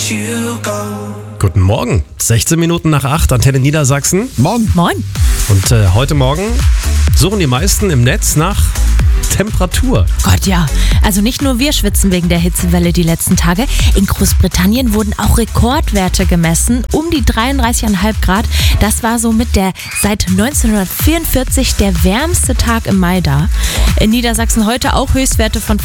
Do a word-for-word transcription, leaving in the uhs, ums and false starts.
Guten Morgen, sechzehn Minuten nach acht, Antenne Niedersachsen. Morgen. Moin. Und äh, heute Morgen suchen die meisten im Netz nach Temperatur. Gott, ja. Also nicht nur wir schwitzen wegen der Hitzewelle die letzten Tage. In Großbritannien wurden auch Rekordwerte gemessen, um die dreiunddreißig Komma fünf Grad. Das war somit der seit neunzehnhundertvierundvierzig der wärmste Tag im Mai da. In Niedersachsen heute auch Höchstwerte von